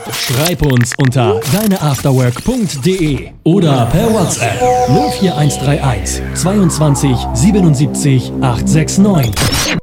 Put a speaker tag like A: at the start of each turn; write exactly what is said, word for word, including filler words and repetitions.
A: Schreib uns unter deineafterwork punkt de oder per WhatsApp null vier eins drei eins zweiundzwanzig siebenundsiebzig achthundertneunundsechzig.